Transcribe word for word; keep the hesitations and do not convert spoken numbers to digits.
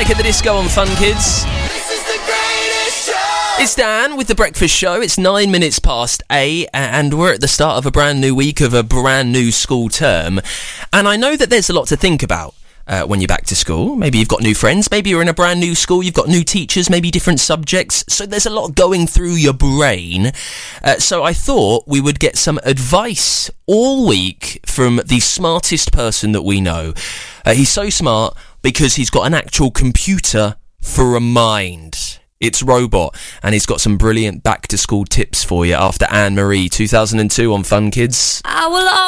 Panic at the Disco on Fun Kids. It's Dan with The Breakfast Show. It's nine minutes past eight, and we're at the start of a brand new week of a brand new school term. And I know that there's a lot to think about uh, when you're back to school. Maybe you've got new friends. Maybe you're in a brand new school. You've got new teachers, maybe different subjects. So there's a lot going through your brain. Uh, so I thought we would get some advice all week from the smartest person that we know. Uh, he's so smart because he's got an actual computer for a mind. It's Robot, and he's got some brilliant back-to-school tips for you after Anne Marie two thousand two on Fun Kids. I will